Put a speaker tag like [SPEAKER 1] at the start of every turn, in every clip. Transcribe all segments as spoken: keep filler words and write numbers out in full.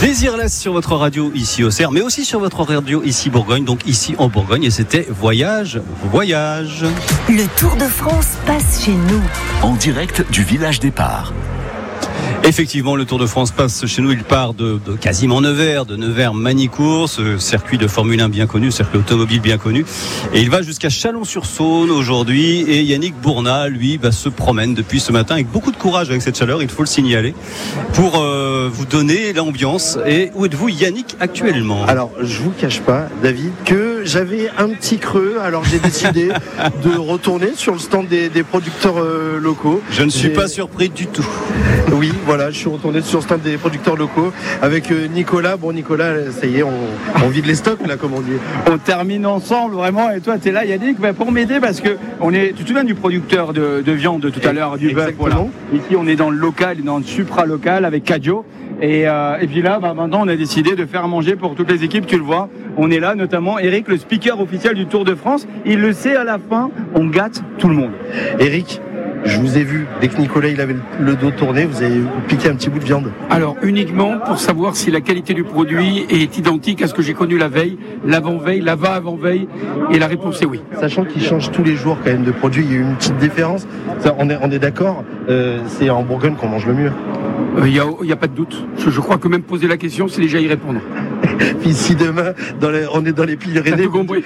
[SPEAKER 1] Désirless sur votre radio ici au Cerf, mais aussi sur votre radio ici Bourgogne, donc ici en Bourgogne, et c'était Voyage, Voyage.
[SPEAKER 2] Le Tour de France passe chez nous.
[SPEAKER 3] En direct du village départ.
[SPEAKER 1] Effectivement, le Tour de France passe chez nous. Il part de, de quasiment Nevers, de Nevers-Manicourt, ce circuit de Formule un bien connu, circuit automobile bien connu. Et il va jusqu'à Chalon-sur-Saône aujourd'hui. Et Yannick Bournat, lui, bah, se promène depuis ce matin avec beaucoup de courage avec cette chaleur, il faut le signaler, pour euh, vous donner l'ambiance. Et où êtes-vous, Yannick, actuellement ?
[SPEAKER 4] Alors, je vous cache pas, David, que j'avais un petit creux. Alors, j'ai décidé de retourner sur le stand des, des producteurs euh, locaux.
[SPEAKER 1] Je ne suis
[SPEAKER 4] j'ai...
[SPEAKER 1] pas surpris du tout.
[SPEAKER 4] Oui, voilà, je suis retourné sur le stand des producteurs locaux avec Nicolas. Bon, Nicolas, ça y est, on, on vide les stocks, là, comme on dit.
[SPEAKER 5] On termine ensemble, vraiment. Et toi, tu es là, Yannick, bah, pour m'aider, parce que on est, tu te souviens du producteur de, de viande de tout à l'heure, du bœuf, voilà. Ici, on est dans le local, dans le supra-local avec Cadio. Et, euh, et puis là, bah, maintenant, on a décidé de faire manger pour toutes les équipes, tu le vois. On est là, notamment Eric, le speaker officiel du Tour de France. Il le sait, à la fin, on gâte tout le monde.
[SPEAKER 4] Eric, je vous ai vu, dès que Nicolas il avait le dos tourné, vous avez piqué un petit bout de viande.
[SPEAKER 6] Alors uniquement pour savoir si la qualité du produit est identique à ce que j'ai connu la veille, l'avant-veille, l'avant-avant-veille, et la réponse est oui.
[SPEAKER 4] Sachant qu'il change tous les jours quand même de produit, il y a eu une petite différence. Ça, on est, on est d'accord, euh, c'est en Bourgogne qu'on mange le mieux.
[SPEAKER 6] Il n'y a, y a pas de doute. Je, je crois que même poser la question, c'est déjà y répondre.
[SPEAKER 4] Puis si demain, dans les, on est dans les Pyrénées...
[SPEAKER 6] compris.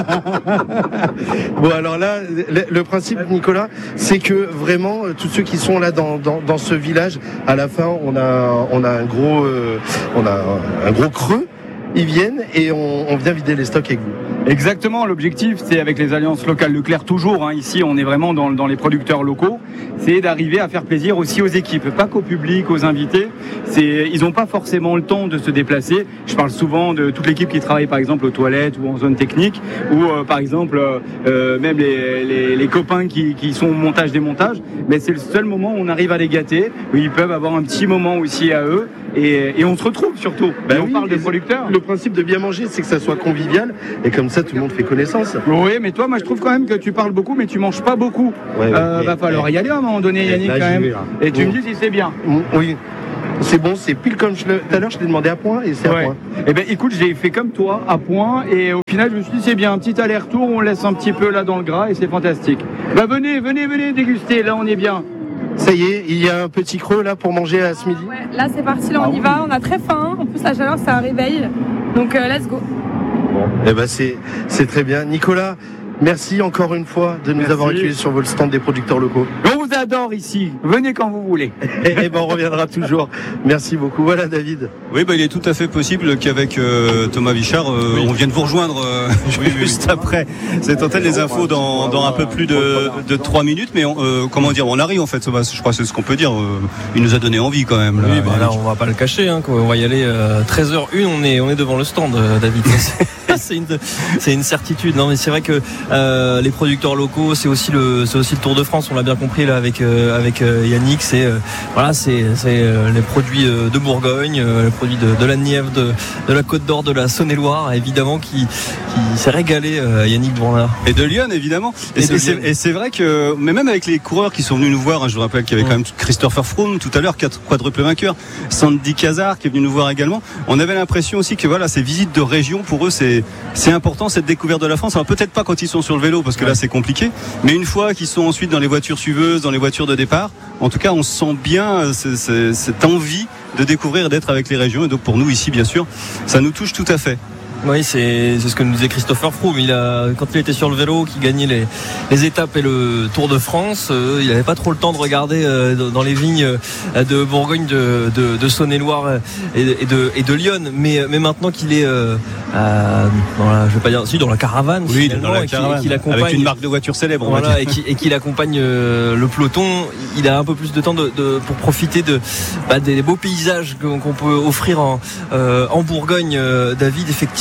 [SPEAKER 4] Bon, alors là, le, le principe, Nicolas, c'est que vraiment, tous ceux qui sont là dans, dans, dans ce village, à la fin, on a, on a un gros, euh, on a un gros creux. Ils viennent et on, on vient vider les stocks avec vous.
[SPEAKER 5] Exactement, l'objectif c'est avec les alliances locales Leclerc toujours, hein, ici on est vraiment dans, dans les producteurs locaux, c'est d'arriver à faire plaisir aussi aux équipes, pas qu'au public, aux invités. C'est, ils n'ont pas forcément le temps de se déplacer. Je parle souvent de toute l'équipe qui travaille par exemple aux toilettes ou en zone technique, ou euh, par exemple euh, même les, les, les copains qui, qui sont au montage-démontage, mais c'est le seul moment où on arrive à les gâter, où ils peuvent avoir un petit moment aussi à eux, et, et on se retrouve surtout. Ben
[SPEAKER 4] on
[SPEAKER 5] oui, parle de producteurs.
[SPEAKER 4] Le principe de bien manger, c'est que ça soit convivial, et comme ça tout le monde fait connaissance.
[SPEAKER 5] Oui, mais toi, moi je trouve quand même que tu parles beaucoup, mais tu manges pas beaucoup.
[SPEAKER 4] Ouais, ouais,
[SPEAKER 5] euh,
[SPEAKER 4] mais,
[SPEAKER 5] va falloir
[SPEAKER 4] mais,
[SPEAKER 5] y aller à un moment donné, Yannick,
[SPEAKER 4] là,
[SPEAKER 5] quand même.
[SPEAKER 4] Vais,
[SPEAKER 5] et tu
[SPEAKER 4] mmh.
[SPEAKER 5] me dis si c'est bien.
[SPEAKER 4] Mmh, oui. C'est bon, c'est pile comme je tout à l'heure, je t'ai demandé à point et c'est
[SPEAKER 5] ouais.
[SPEAKER 4] à point.
[SPEAKER 5] Eh ben, écoute, j'ai fait comme toi, à point, et au final, je me suis dit, c'est bien, un petit aller-retour, on laisse un petit peu là dans le gras, et c'est fantastique. Bah, venez, venez, venez déguster, là, on est bien.
[SPEAKER 4] Ça y est, il y a un petit creux là pour manger à ce midi.
[SPEAKER 7] Ouais, là c'est parti, là on ah, y oui. va, on a très faim, en plus la chaleur c'est un réveil, donc euh, let's go.
[SPEAKER 4] Bon, eh ben c'est, c'est très bien. Nicolas, merci encore une fois de nous
[SPEAKER 5] merci.
[SPEAKER 4] avoir accueillis sur votre stand des producteurs locaux.
[SPEAKER 5] On vous adore ici, venez quand vous voulez.
[SPEAKER 4] Et ben on reviendra toujours. Merci beaucoup. Voilà David.
[SPEAKER 1] Oui, bah, il est tout à fait possible qu'avec euh, Thomas Vichard, euh, oui. on vienne vous rejoindre euh, oui, juste oui. après cette antenne. Les infos dans, dans un peu plus de, de trois minutes, mais on, euh, comment dire, on arrive en fait. Thomas, je crois que c'est ce qu'on peut dire. Euh, il nous a donné envie quand même. Là,
[SPEAKER 8] oui, bah, là on va pas le cacher. Hein, quoi. On va y aller euh, treize heures une. On est on est devant le stand, euh, David. c'est une c'est une certitude. Non, mais c'est vrai que euh, les producteurs locaux, c'est aussi le c'est aussi le Tour de France. On l'a bien compris là avec euh, avec euh, Yannick. C'est euh, voilà, c'est c'est euh, les produits euh, de Bourgogne, euh, les produits de, de la Nièvre, de, de la Côte d'Or, de la Saône-et-Loire, évidemment, qui qui s'est régalé, euh, Yannick Bournat.
[SPEAKER 1] Et de Lyon, évidemment. Et, et, c'est, c'est, et c'est vrai que, mais même avec les coureurs qui sont venus nous voir, hein, je vous rappelle qu'il y avait mmh. quand même Christopher Froome tout à l'heure, quadruple vainqueur, Sandy Cazard qui est venu nous voir également. On avait l'impression aussi que voilà, ces visites de région pour eux, c'est c'est important, cette découverte de la France. Alors peut-être pas quand ils sont sur le vélo parce que ouais. là c'est compliqué, mais une fois qu'ils sont ensuite dans les voitures suiveuses, dans les voitures de départ, en tout cas on sent bien c'est, c'est, cette envie de découvrir et d'être avec les régions. Et donc pour nous ici, bien sûr, ça nous touche tout à fait.
[SPEAKER 8] Oui, c'est, c'est ce que nous disait Christopher Froome. Il a, quand il était sur le vélo, qui gagnait les, les étapes et le Tour de France, euh, il n'avait pas trop le temps de regarder euh, dans les vignes euh, de Bourgogne, de, de, de Saône-et-Loire et, et, de, et de Lyon. Mais, mais maintenant qu'il est, euh, euh, dans la, je vais pas dire, si, dans la caravane,
[SPEAKER 1] oui, dans la caravane,
[SPEAKER 8] qu'il accompagne,
[SPEAKER 1] avec une marque de voiture célèbre,
[SPEAKER 8] voilà, et, qui, et qu'il accompagne euh, le peloton, il a un peu plus de temps de, de, pour profiter de, bah, des beaux paysages qu'on, qu'on peut offrir en, euh, en Bourgogne, euh, David, effectivement.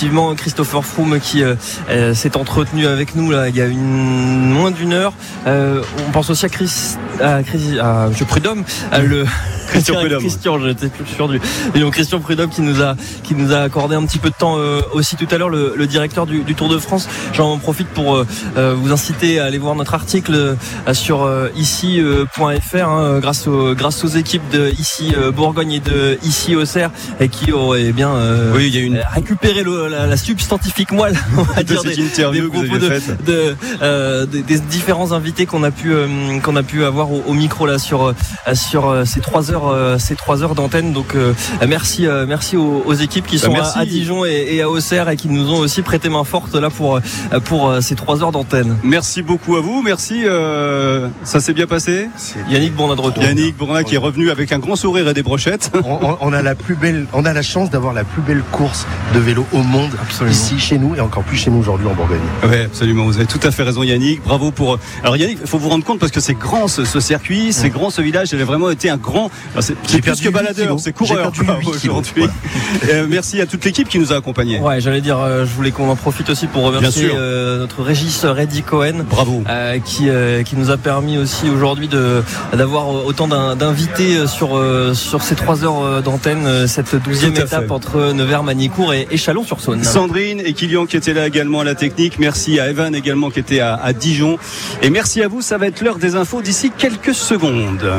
[SPEAKER 8] effectivement Christopher Froome qui euh, s'est entretenu avec nous là il y a une moins d'une heure. Euh, on pense aussi à Chris, à, Chris, à M. Prudhomme, à le
[SPEAKER 1] Christian Prudhomme.
[SPEAKER 8] Christian, j'étais plus sûr du. Et donc Christian Prudhomme qui nous a qui nous a accordé un petit peu de temps euh, aussi tout à l'heure, le, le directeur du, du Tour de France. J'en profite pour euh, vous inciter à aller voir notre article euh, sur euh, ici point f r hein, grâce aux grâce aux équipes de ici euh, Bourgogne et de ici Auxerre et qui auraient bien euh,
[SPEAKER 1] oui, il y a une...
[SPEAKER 8] récupéré le, la, la substantifique moelle, on va
[SPEAKER 1] de
[SPEAKER 8] dire
[SPEAKER 1] cette
[SPEAKER 8] des,
[SPEAKER 1] interview
[SPEAKER 8] des propos
[SPEAKER 1] que vous avez
[SPEAKER 8] de,
[SPEAKER 1] faite.
[SPEAKER 8] de, euh, des, des différents invités qu'on a pu euh, qu'on a pu avoir au, au micro là sur sur euh, ces trois heures euh, ces trois heures d'antenne. Donc euh, merci euh, merci aux, aux équipes qui sont
[SPEAKER 1] bah,
[SPEAKER 8] à, à Dijon et, et à Auxerre et qui nous ont aussi prêté main forte là pour pour euh, ces trois heures d'antenne.
[SPEAKER 1] Merci beaucoup à vous, merci. Euh, ça s'est bien passé.
[SPEAKER 8] Yannick Bourdin de retour.
[SPEAKER 1] Yannick Bourdin qui est revenu avec un grand sourire et des brochettes.
[SPEAKER 4] On, on a la plus belle, on a la chance d'avoir la plus belle course de vélo au monde. Absolument. Ici chez nous et encore plus chez nous aujourd'hui en Bourgogne.
[SPEAKER 1] Oui, absolument. Vous avez tout à fait raison, Yannick. Bravo pour. Alors Yannick, il faut vous rendre compte parce que c'est grand ce, ce circuit, c'est ouais. grand ce village. Il a vraiment été un grand. Alors, c'est c'est plus que baladeur, c'est coureur aujourd'hui. euh, merci à toute l'équipe qui nous a accompagnés.
[SPEAKER 8] Ouais, j'allais dire, euh, je voulais qu'on en profite aussi pour remercier euh, notre régisseur Eddie Cohen.
[SPEAKER 1] Bravo.
[SPEAKER 8] Euh, qui euh, qui nous a permis aussi aujourd'hui de d'avoir autant d'un, d'invités sur euh, sur ces trois heures d'antenne, cette douzième étape entre Nevers, Magny-Cours et, et Chalon-sur-Saône.
[SPEAKER 1] Sandrine et Kylian qui étaient là également à la technique. Merci à Evan également qui était à, à Dijon. Et merci à vous. Ça va être l'heure des infos d'ici quelques secondes.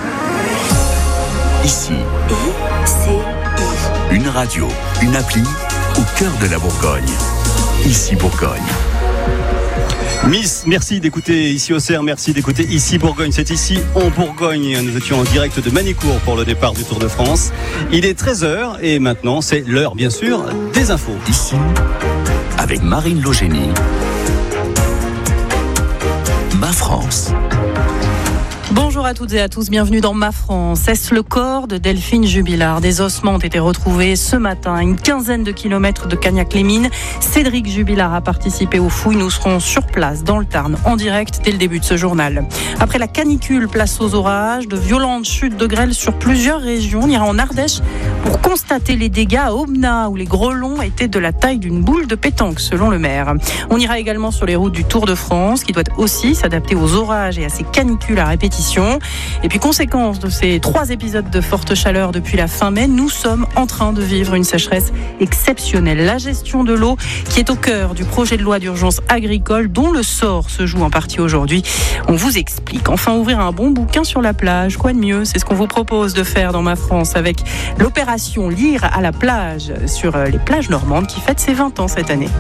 [SPEAKER 3] Ici, une radio, une appli au cœur de la Bourgogne. Ici Bourgogne.
[SPEAKER 1] Miss, merci d'écouter ici Auxerre, merci d'écouter ici Bourgogne. C'est ici en Bourgogne. Nous étions en direct de Magny-Cours pour le départ du Tour de France. Il est treize heures et maintenant c'est l'heure bien sûr des infos.
[SPEAKER 3] Ici, avec Marine Logénie, Ma France.
[SPEAKER 9] Bonjour à toutes et à tous, bienvenue dans Ma France. Est-ce le corps de Delphine Jubilard? Des ossements ont été retrouvés ce matin à une quinzaine de kilomètres de Cagnac-les-Mines. Cédric Jubilard a participé aux fouilles. Nous serons sur place dans le Tarn en direct dès le début de ce journal. Après la canicule, place aux orages, de violentes chutes de grêle sur plusieurs régions. On ira en Ardèche pour constater les dégâts à Aubenas où les grêlons étaient de la taille d'une boule de pétanque selon le maire. On ira également sur les routes du Tour de France qui doit aussi s'adapter aux orages et à ces canicules à répétition. Et puis conséquence de ces trois épisodes de forte chaleur depuis la fin mai, nous sommes en train de vivre une sécheresse exceptionnelle. La gestion de l'eau qui est au cœur du projet de loi d'urgence agricole dont le sort se joue en partie aujourd'hui. On vous explique. Enfin, ouvrir un bon bouquin sur la plage, quoi de mieux? C'est ce qu'on vous propose de faire dans Ma France avec l'opération Lire à la plage sur les plages normandes qui fête ses vingt ans cette année.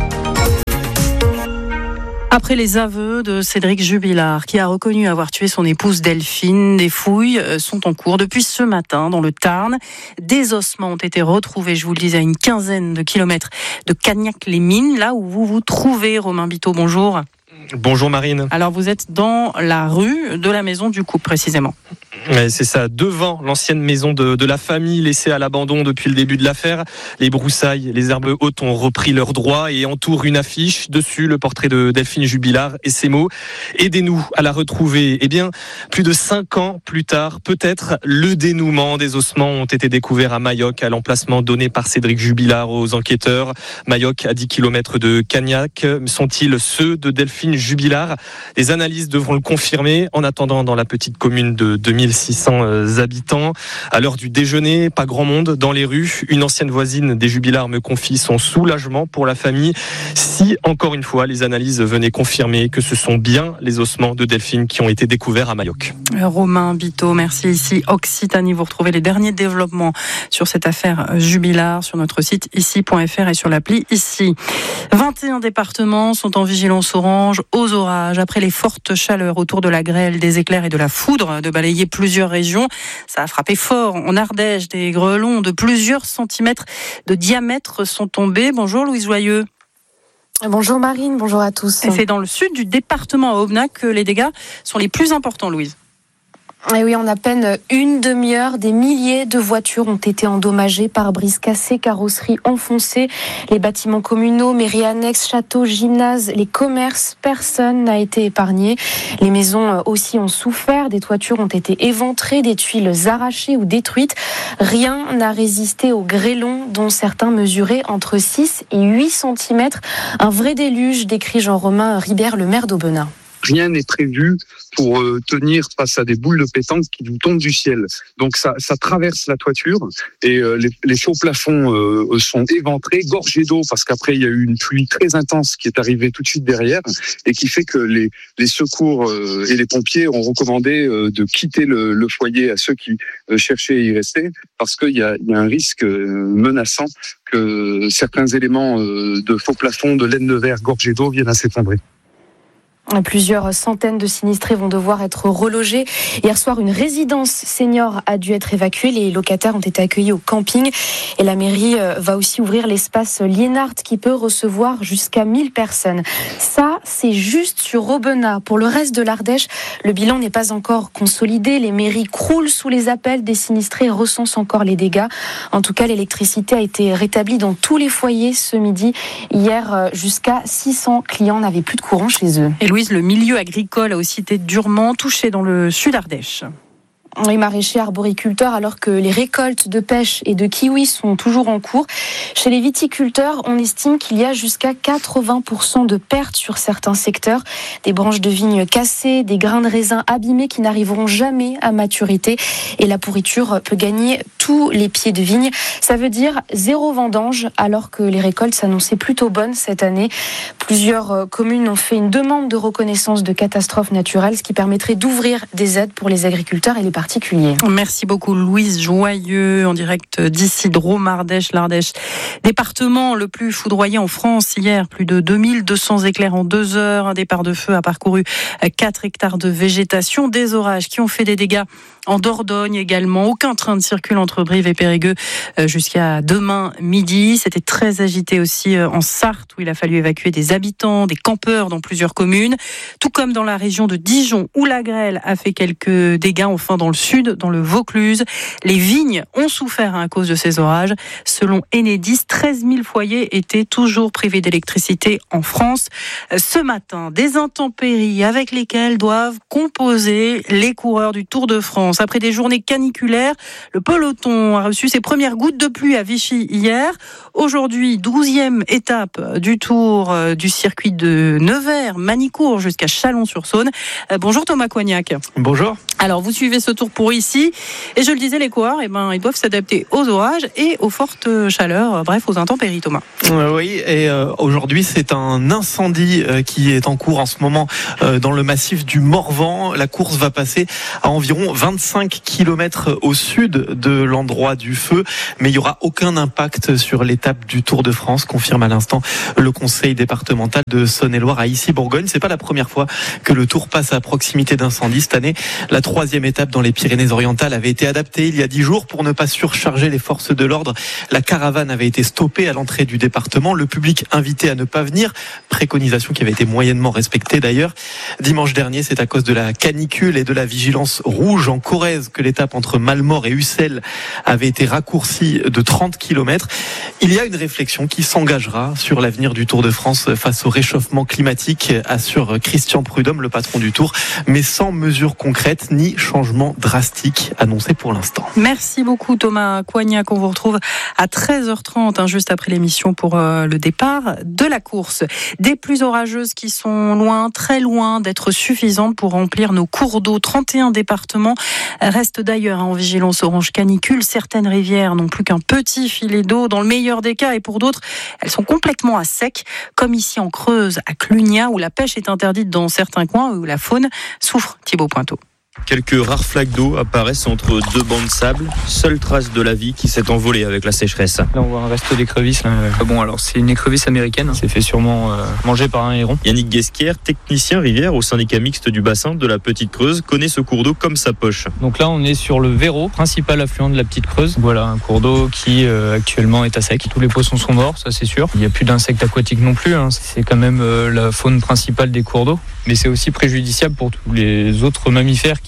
[SPEAKER 9] Après les aveux de Cédric Jubilard, qui a reconnu avoir tué son épouse Delphine, des fouilles sont en cours depuis ce matin dans le Tarn. Des ossements ont été retrouvés, je vous le disais, à une quinzaine de kilomètres de Cagnac-les-Mines, là où vous vous trouvez. Romain Biteau, bonjour.
[SPEAKER 10] Bonjour Marine.
[SPEAKER 9] Alors vous êtes dans la rue de la maison du couple précisément.
[SPEAKER 10] Ouais, c'est ça, devant l'ancienne maison de, de la famille laissée à l'abandon depuis le début de l'affaire. Les broussailles, les herbes hautes ont repris leurs droits et entourent une affiche. Dessus, le portrait de Delphine Jubilard et ces mots: aidez-nous à la retrouver. Eh bien, plus de cinq ans plus tard, peut-être le dénouement. Des ossements ont été découverts à Mayoc, à l'emplacement donné par Cédric Jubilard aux enquêteurs. Mayoc, à dix kilomètres de Cagnac. Sont-ils ceux de Delphine Jubilard? Les analyses devront le confirmer. En attendant, dans la petite commune de deux mille six cents habitants, à l'heure du déjeuner, pas grand monde dans les rues. Une ancienne voisine des Jubilard me confie son soulagement pour la famille si, encore une fois, les analyses venaient confirmer que ce sont bien les ossements de Delphine qui ont été découverts à Mayoc.
[SPEAKER 9] Romain Biteau, merci. Ici Occitanie, vous retrouvez les derniers développements sur cette affaire Jubilard sur notre site ici point f r et sur l'appli Ici. vingt et un départements sont en vigilance orange aux orages après les fortes chaleurs autour de la grêle, des éclairs et de la foudre de balayer plusieurs régions. Ça a frappé fort. En Ardèche, des grêlons de plusieurs centimètres de diamètre sont tombés. Bonjour Louise Joyeux.
[SPEAKER 11] Bonjour Marine, bonjour à tous.
[SPEAKER 9] Et c'est dans le sud du département à Aubenas que les dégâts sont les plus importants, Louise.
[SPEAKER 11] Et oui, en à peine une demi-heure, des milliers de voitures ont été endommagées, pare-brises cassés, carrosseries enfoncées, les bâtiments communaux, mairies annexes, châteaux, gymnases, les commerces, personne n'a été épargné. Les maisons aussi ont souffert, des toitures ont été éventrées, des tuiles arrachées ou détruites. Rien n'a résisté aux grêlons dont certains mesuraient entre six et huit centimètres. Un vrai déluge, décrit Jean-Romain Ribert, le maire d'Aubenas.
[SPEAKER 12] Rien n'est prévu pour euh, tenir face à des boules de pétanque qui nous tombent du ciel. Donc ça, ça traverse la toiture et euh, les, les faux plafonds euh, sont éventrés, gorgés d'eau parce qu'après il y a eu une pluie très intense qui est arrivée tout de suite derrière et qui fait que les, les secours euh, et les pompiers ont recommandé euh, de quitter le, le foyer à ceux qui euh, cherchaient à y rester parce qu'il y a, il y a un risque euh, menaçant que certains éléments euh, de faux plafonds, de laine de verre gorgés d'eau viennent à s'effondrer.
[SPEAKER 11] Plusieurs centaines de sinistrés vont devoir être relogés. Hier soir, une résidence senior a dû être évacuée. Les locataires ont été accueillis au camping. Et la mairie va aussi ouvrir l'espace Liénart qui peut recevoir jusqu'à mille personnes. Ça, c'est juste sur Aubenas. Pour le reste de l'Ardèche, le bilan n'est pas encore consolidé. Les mairies croulent sous les appels des sinistrés et recensent encore les dégâts. En tout cas, l'électricité a été rétablie dans tous les foyers ce midi. Hier, jusqu'à six cents clients n'avaient plus de courant chez eux.
[SPEAKER 9] Et Louise, le milieu agricole a aussi été durement touché dans le sud Ardèche.
[SPEAKER 11] Les maraîchers arboriculteurs, alors que les récoltes de pêche et de kiwis sont toujours en cours. Chez les viticulteurs, on estime qu'il y a jusqu'à quatre-vingts pour cent de pertes sur certains secteurs. Des branches de vignes cassées, des grains de raisin abîmés qui n'arriveront jamais à maturité. Et la pourriture peut gagner tous les pieds de vigne. Ça veut dire zéro vendange, alors que les récoltes s'annonçaient plutôt bonnes cette année. Plusieurs communes ont fait une demande de reconnaissance de catastrophe naturelle, ce qui permettrait d'ouvrir des aides pour les agriculteurs et les particuliers.
[SPEAKER 9] Merci beaucoup Louise Joyeux, en direct d'ici Drôme, Ardèche, l'Ardèche. Département le plus foudroyé en France hier, plus de deux mille deux cents éclairs en deux heures. Un départ de feu a parcouru quatre hectares de végétation. Des orages qui ont fait des dégâts en Dordogne également. Aucun train ne circule entre Brive et Périgueux jusqu'à demain midi. C'était très agité aussi en Sarthe où il a fallu évacuer des habitants, des campeurs dans plusieurs communes. Tout comme dans la région de Dijon où la grêle a fait quelques dégâts. Enfin dans le sud, dans le Vaucluse, les vignes ont souffert à cause de ces orages. Selon Enedis, treize mille foyers étaient toujours privés d'électricité en France. Ce matin, des intempéries avec lesquelles doivent composer les coureurs du Tour de France. Après des journées caniculaires, le peloton a reçu ses premières gouttes de pluie à Vichy hier. Aujourd'hui, douzième étape du Tour du circuit de Nevers, Manicourt jusqu'à Chalon-sur-Saône. Bonjour Thomas Coignac.
[SPEAKER 10] Bonjour.
[SPEAKER 9] Alors vous suivez ce tour pour ici et je le disais, les coureurs, eh ben, ils doivent s'adapter aux orages et aux fortes chaleurs, bref aux intempéries, Thomas.
[SPEAKER 10] Euh, oui, et euh, aujourd'hui c'est un incendie euh, qui est en cours en ce moment euh, dans le massif du Morvan. La course va passer à environ vingt-cinq kilomètres au sud de l'endroit du feu, mais il n'y aura aucun impact sur l'étape du Tour de France, confirme à l'instant le conseil départemental de Saône-et-Loire à Issy-Bourgogne. C'est pas la première fois que le Tour passe à proximité d'incendie. Cette année, la troisième étape dans les Pyrénées-Orientales avait été adaptée il y a dix jours pour ne pas surcharger les forces de l'ordre. La caravane avait été stoppée à l'entrée du département. Le public invité à ne pas venir. Préconisation qui avait été moyennement respectée d'ailleurs. Dimanche dernier, c'est à cause de la canicule et de la vigilance rouge en Corrèze que l'étape entre Malmort et Ussel avait été raccourcie de trente kilomètres. Il y a une réflexion qui s'engagera sur l'avenir du Tour de France face au réchauffement climatique, assure Christian Prudhomme, le patron du Tour, mais sans mesures concrètes ni changement drastique annoncé pour l'instant.
[SPEAKER 9] Merci beaucoup Thomas Coignac. On vous retrouve à treize heures trente, hein, juste après l'émission pour euh, le départ de la course. Des pluies orageuses qui sont loin, très loin d'être suffisantes pour remplir nos cours d'eau. trente et un départements restent d'ailleurs en vigilance orange canicule. Certaines rivières n'ont plus qu'un petit filet d'eau dans le meilleur des cas et pour d'autres, elles sont complètement à sec, comme ici en Creuse, à Clunia, où la pêche est interdite dans certains coins, où la faune souffre. Thibaut Pointeau.
[SPEAKER 13] Quelques rares flaques d'eau apparaissent entre deux bancs de sable, seule trace de la vie qui s'est envolée avec la sécheresse.
[SPEAKER 14] Là on voit un reste d'écrevisse. Là. Bon alors c'est une écrevisse américaine, c'est fait sûrement euh, manger par un héron.
[SPEAKER 13] Yannick Guesquière, technicien rivière au syndicat mixte du bassin de la Petite Creuse, connaît ce cours d'eau comme sa poche.
[SPEAKER 14] Donc là on est sur le Véro, principal affluent de la Petite Creuse. Voilà un cours d'eau qui euh, actuellement est à sec. Tous les poissons sont morts, ça c'est sûr. Il n'y a plus d'insectes aquatiques non plus, hein. C'est quand même euh, la faune principale des cours d'eau. Mais c'est aussi préjudiciable pour tous les autres mammifères qui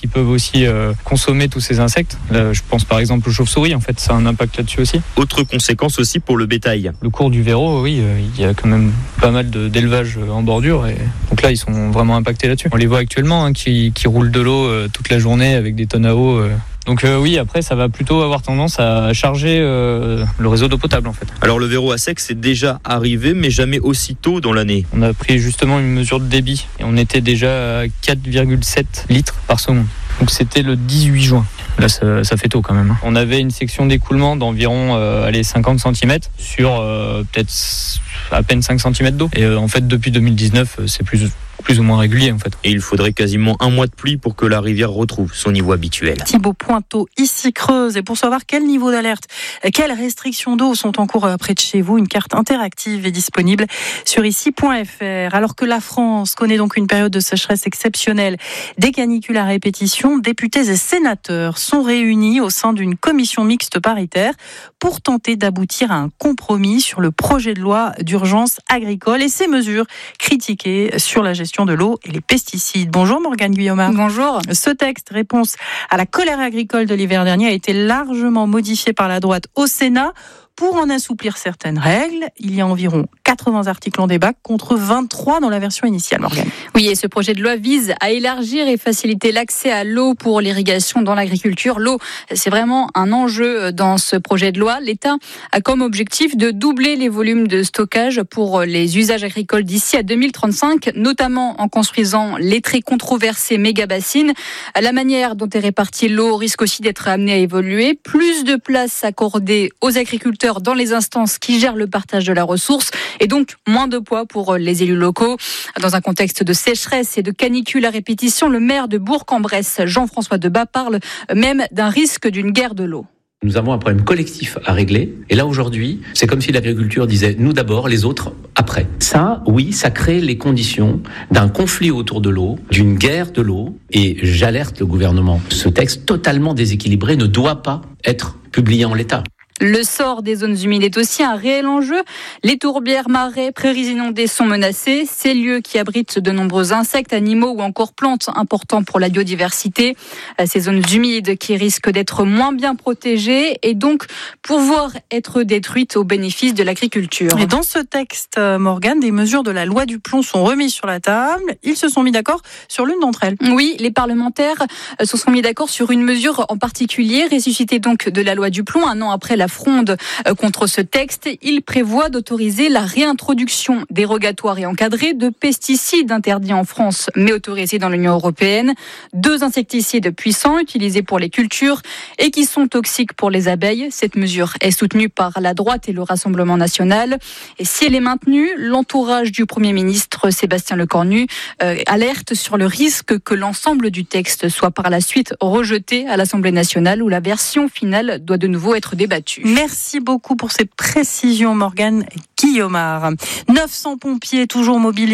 [SPEAKER 14] qui peuvent aussi euh, consommer tous ces insectes. Là, je pense par exemple aux chauves-souris, en fait, ça a un impact là-dessus aussi.
[SPEAKER 13] Autre conséquence aussi pour le bétail.
[SPEAKER 14] Le cours du Véro, oui, euh, il y a quand même pas mal de, d'élevage en bordure, et donc là, ils sont vraiment impactés là-dessus. On les voit actuellement, hein, qui, qui roulent de l'eau euh, toute la journée avec des tonnes à eau. Euh. Donc euh, oui, après, ça va plutôt avoir tendance à charger euh, le réseau d'eau potable, en fait.
[SPEAKER 13] Alors le Véro à sec, c'est déjà arrivé, mais jamais aussi tôt dans l'année.
[SPEAKER 14] On a pris justement une mesure de débit et on était déjà à quatre virgule sept litres par seconde. Donc c'était le dix-huit juin. Là, ça, ça fait tôt quand même. On avait une section d'écoulement d'environ euh, allez, cinquante centimètres sur euh, peut-être à peine cinq centimètres d'eau. Et euh, en fait, depuis deux mille dix-neuf, c'est plus... plus ou moins régulier en fait.
[SPEAKER 13] Et il faudrait quasiment un mois de pluie pour que la rivière retrouve son niveau habituel.
[SPEAKER 9] Thibaut Pointeau, ici Creuse. Et pour savoir quel niveau d'alerte, quelles restrictions d'eau sont en cours près de chez vous, une carte interactive est disponible sur ici point f r. Alors que la France connaît donc une période de sécheresse exceptionnelle, des canicules à répétition, députés et sénateurs sont réunis au sein d'une commission mixte paritaire pour tenter d'aboutir à un compromis sur le projet de loi d'urgence agricole et ses mesures critiquées sur la gestion de l'eau et les pesticides. Bonjour Morgane Guillaumard.
[SPEAKER 15] Bonjour.
[SPEAKER 9] Ce texte, réponse à la colère agricole de l'hiver dernier, a été largement modifié par la droite au Sénat pour en assouplir certaines règles. Il y a environ quatre-vingts articles en débat contre vingt-trois dans la version initiale, Morgane.
[SPEAKER 15] Oui, et ce projet de loi vise à élargir et faciliter l'accès à l'eau pour l'irrigation dans l'agriculture. L'eau, c'est vraiment un enjeu dans ce projet de loi. L'État a comme objectif de doubler les volumes de stockage pour les usages agricoles d'ici à deux mille trente-cinq, notamment en construisant les très controversées méga-bassines. La manière dont est répartie l'eau risque aussi d'être amenée à évoluer. Plus de place accordée aux agriculteurs dans les instances qui gèrent le partage de la ressource et donc moins de poids pour les élus locaux. Dans un contexte de sécheresse et de canicule à répétition, le maire de Bourg-en-Bresse, Jean-François Debat, parle même d'un risque d'une guerre de l'eau.
[SPEAKER 16] Nous avons un problème collectif à régler. Et là, aujourd'hui, c'est comme si l'agriculture disait nous d'abord, les autres après. Ça, oui, ça crée les conditions d'un conflit autour de l'eau, d'une guerre de l'eau. Et j'alerte le gouvernement. Ce texte totalement déséquilibré ne doit pas être publié en l'état.
[SPEAKER 15] Le sort des zones humides est aussi un réel enjeu. Les tourbières, marais, prairies inondées sont menacées. Ces lieux qui abritent de nombreux insectes, animaux ou encore plantes importants pour la biodiversité. Ces zones humides qui risquent d'être moins bien protégées et donc pouvoir être détruites au bénéfice de l'agriculture.
[SPEAKER 9] Et dans ce texte, Morgane, des mesures de la loi du plomb sont remises sur la table. Ils se sont mis d'accord sur l'une d'entre elles.
[SPEAKER 15] Oui, les parlementaires se sont mis d'accord sur une mesure en particulier, ressuscitée donc de la loi du plomb un an après la fronde contre ce texte. Il prévoit d'autoriser la réintroduction dérogatoire et encadrée de pesticides interdits en France mais autorisés dans l'Union européenne. Deux insecticides puissants utilisés pour les cultures et qui sont toxiques pour les abeilles. Cette mesure est soutenue par la droite et le Rassemblement national. Et si elle est maintenue, l'entourage du Premier ministre Sébastien Lecornu euh, alerte sur le risque que l'ensemble du texte soit par la suite rejeté à l'Assemblée nationale où la version finale doit de nouveau être débattue.
[SPEAKER 9] Merci beaucoup pour ces précisions, Morgane Guillaumard. neuf cents pompiers toujours mobilisés